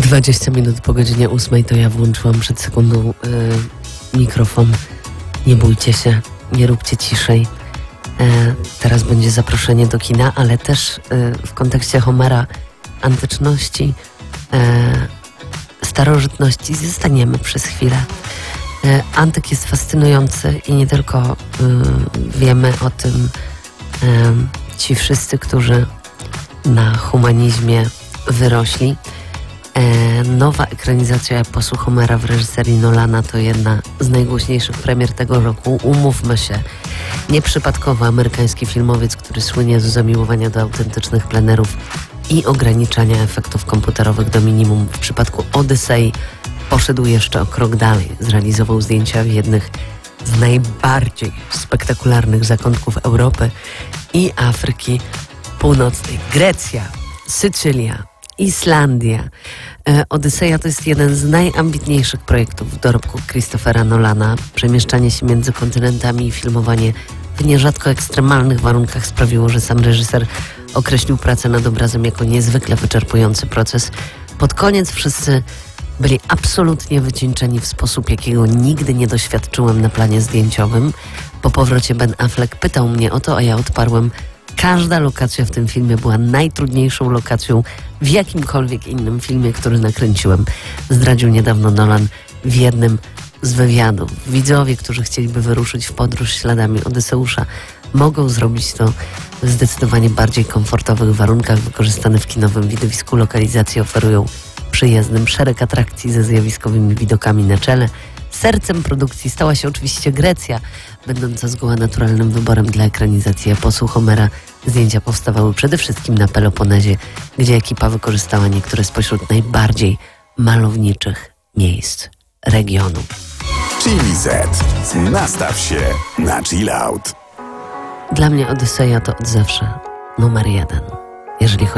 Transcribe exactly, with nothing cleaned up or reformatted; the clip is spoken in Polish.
dwadzieścia minut po godzinie ósmej to ja włączyłam przed sekundą y, mikrofon. Nie bójcie się, nie róbcie ciszej. E, teraz będzie zaproszenie do kina, ale też y, w kontekście Homera, antyczności, e, starożytności zostaniemy przez chwilę. E, antyk jest fascynujący i nie tylko y, wiemy o tym y, ci wszyscy, którzy na humanizmie wyrośli. E, nowa ekranizacja eposu Homera w reżyserii Nolana to jedna z najgłośniejszych premier tego roku. Umówmy się, nieprzypadkowo amerykański filmowiec, który słynie z zamiłowania do autentycznych plenerów i ograniczania efektów komputerowych do minimum. W przypadku Odysei poszedł jeszcze o krok dalej. Zrealizował zdjęcia w jednych z najbardziej spektakularnych zakątków Europy i Afryki Północnej. Grecja, Sycylia, Islandia. E, Odyseja to jest jeden z najambitniejszych projektów w dorobku Christophera Nolana. Przemieszczanie się między kontynentami i filmowanie w nierzadko ekstremalnych warunkach sprawiło, że sam reżyser określił pracę nad obrazem jako niezwykle wyczerpujący proces. Pod koniec wszyscy byli absolutnie wycieńczeni w sposób, jakiego nigdy nie doświadczyłem na planie zdjęciowym. Po powrocie Ben Affleck pytał mnie o to, a ja odparłem: każda lokacja w tym filmie była najtrudniejszą lokacją w jakimkolwiek innym filmie, który nakręciłem. Zdradził niedawno Nolan w jednym z wywiadów. Widzowie, którzy chcieliby wyruszyć w podróż śladami Odyseusza, mogą zrobić to w zdecydowanie bardziej komfortowych warunkach. Wykorzystane w kinowym widowisku lokalizacje oferują przyjezdnym szereg atrakcji ze zjawiskowymi widokami na czele. Sercem produkcji stała się oczywiście Grecja, będąca zgoła naturalnym wyborem dla ekranizacji eposu Homera. Zdjęcia powstawały przede wszystkim na Peloponezie, gdzie ekipa wykorzystała niektóre spośród najbardziej malowniczych miejsc regionu. Chili Z. Nastaw się na chill out. Dla mnie Odyseja to od zawsze numer jeden, jeżeli chodzi